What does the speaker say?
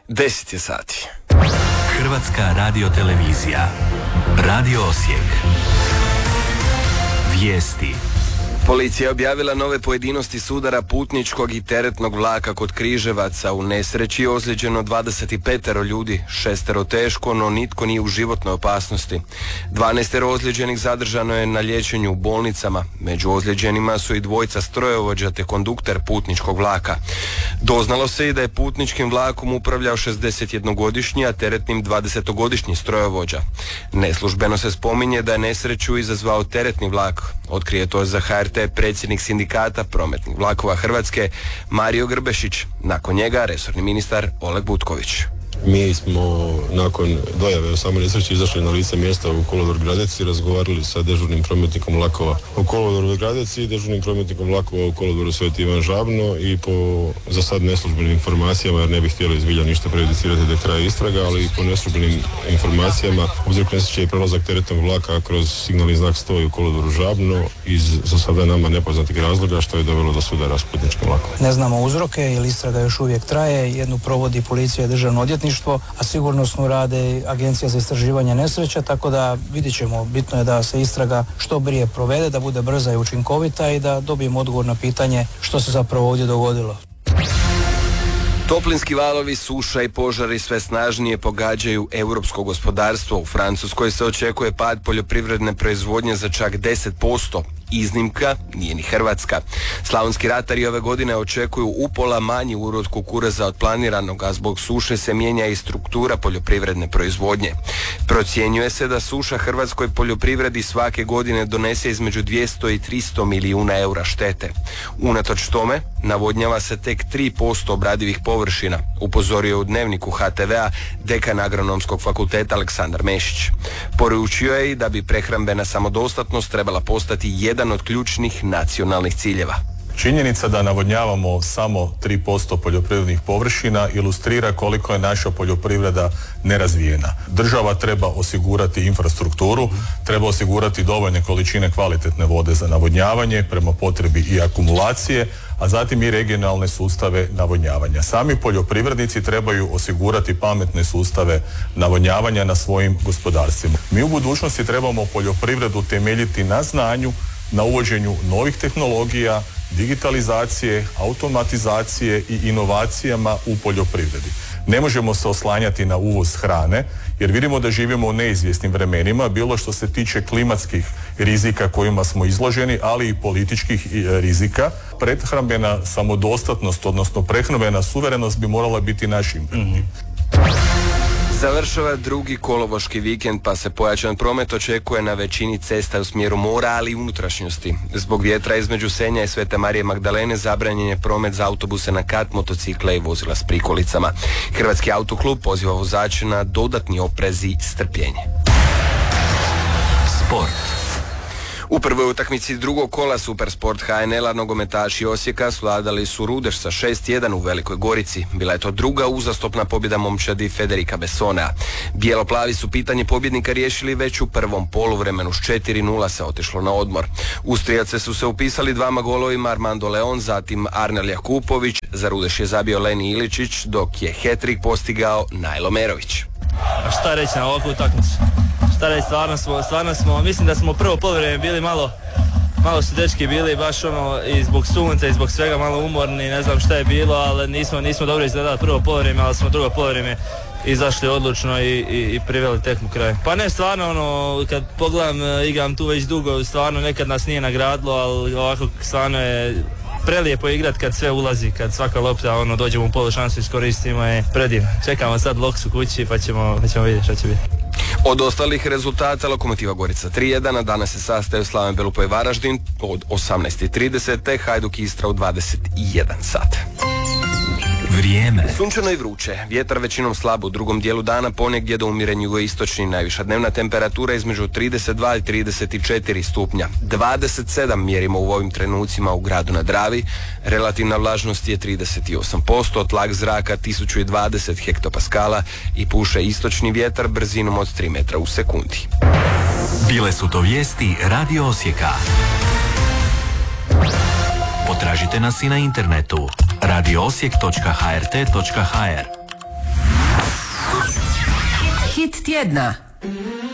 10 je sati. Hrvatska radiotelevizija. Radio Osijek. Vijesti. Policija je objavila nove pojedinosti sudara putničkog i teretnog vlaka kod Križevaca. U nesreći je ozlijeđeno 25 ljudi, 6 teško, no nitko nije u životnoj opasnosti. 12 ozlijeđenih zadržano je na liječenju u bolnicama. Među ozlijeđenima su i dvojica strojovođa te kondukter putničkog vlaka. Doznalo se i da je putničkim vlakom upravljao 61-godišnji, a teretnim 20-godišnji strojovođa. Neslužbeno se spominje da je nesreću izazvao teretni vlak. Otkrije to za HRT predsjednik sindikata prometnih vlakova Hrvatske Mario Grbešić. Nakon njega resorni ministar Oleg Butković. Mi smo nakon dojave o samoj nesreći izašli na lice mjesta u kolodvor Gradec i razgovarali sa dežurnim prometnikom vlakova u kolodvoru Gradec i dežurnim prometnikom vlakova u kolodvoru Sveti Ivan Žabno i po za sad neslužbenim informacijama, jer ne bih htjeli zbilja ništa prejudicirati do kraja istraga, ali po neslužbenim informacijama uzrok nesreće je prelazak teretnog vlaka kroz signalni znak 100 u kolodvoru Žabno iz za sada nama nepoznatih razloga, što je dovelo do sudara s putničkim vlakom. Ne znamo uzroke jer istraga još uvijek traje, jednu provodi policija i državno odvjetništvo, a sigurnosno rade Agencija za istraživanje nesreća, tako da vidjet ćemo. Bitno je da se istraga što prije provede, da bude brza i učinkovita i da dobijemo odgovor na pitanje što se zapravo ovdje dogodilo. Toplinski valovi, suša i požari sve snažnije pogađaju europsko gospodarstvo. U Francuskoj se očekuje pad poljoprivredne proizvodnje za čak 10%. Iznimka nije ni Hrvatska. Slavonski ratari ove godine očekuju upola manji urod kukuruza od planiranog, a zbog suše se mijenja i struktura poljoprivredne proizvodnje. Procjenjuje se da suša hrvatskoj poljoprivredi svake godine donese između 200 i 300 milijuna eura štete. Unatoč tome, navodnjava se tek 3% obradivih površina, upozorio u Dnevniku HTV-a dekan Agronomskog fakulteta Aleksandar Mešić. Poručio je i da bi prehrambena samodostatnost trebala postati jedan od ključnih nacionalnih ciljeva. Činjenica da navodnjavamo samo 3% poljoprivrednih površina ilustrira koliko je naša poljoprivreda nerazvijena. Država treba osigurati infrastrukturu, treba osigurati dovoljne količine kvalitetne vode za navodnjavanje, prema potrebi i akumulacije, a zatim i regionalne sustave navodnjavanja. Sami poljoprivrednici trebaju osigurati pametne sustave navodnjavanja na svojim gospodarstvima. Mi u budućnosti trebamo poljoprivredu temeljiti na znanju, na uvođenju novih tehnologija, digitalizacije, automatizacije i inovacijama u poljoprivredi. Ne možemo se oslanjati na uvoz hrane, jer vidimo da živimo u neizvjesnim vremenima, bilo što se tiče klimatskih rizika kojima smo izloženi, ali i političkih rizika. Prehrambena samodostatnost, odnosno prehrambena suverenost bi morala biti naš imperativ. Završava drugi kolovoški vikend, pa se pojačan promet očekuje na većini cesta u smjeru mora, ali i unutrašnjosti. Zbog vjetra između Senja i Svete Marije Magdalene zabranjen je promet za autobuse na kat, motocikle i vozila s prikolicama. Hrvatski autoklub poziva vozače na dodatni oprez i strpljenje. Sport. U prvoj utakmici drugog kola Supersport HNL-a nogometaši Osijeka svladali su Rudeš sa 6-1 u Velikoj Gorici. Bila je to druga uzastopna pobjeda momčadi Federika Bessonea. Bijelo-plavi su pitanje pobjednika riješili već u prvom poluvremenu. S 4-0 se otišlo na odmor. U strijelce su se upisali dvama golovima Armando Leon, zatim Arnel Jakupović. Za Rudeš je zabio Leni Iličić, dok je hat-trick postigao Najlo Merović. Šta reći na ovakvu utakmicu? Šta reći, stvarno smo, mislim da smo prvo poluvreme bili malo su dečki bili baš i zbog sunca i zbog svega malo umorni, ne znam šta je bilo, ali nismo dobro izgledali prvo poluvreme, ali smo drugo poluvreme izašli odlučno i priveli tekmu kraju. Pa ne, stvarno, kad pogledam, igram tu već dugo, stvarno nekad nas nije nagradilo, ali ovako stvarno je prelijepo igrat kad sve ulazi, kad svaka lopta dođemo u polu šansu, iskoristimo, je predivno. Čekamo sad Loksu kući pa ćemo vidjeti šta će biti. Od ostalih rezultata Lokomotiva Gorica 3-1, a danas se sastaju Slaven Belupoj Varaždin od 18:30 te Hajduk Istra u 21 sat. Vrijeme. Sunčano i vruće, vjetar većinom slabo u drugom dijelu dana, ponegdje do umirenju jugoistočni, najviša dnevna temperatura između 32 i 34 stupnja. 27 mjerimo u ovim trenucima u gradu na Dravi, relativna vlažnost je 38%, tlak zraka 1020 hektopaskala i puše istočni vjetar brzinom od 3 metra u sekundi. Bile su to vijesti Radio Osijeka. Potražite nas i na internetu radioosijek.hrt.hr. Hit tjedna.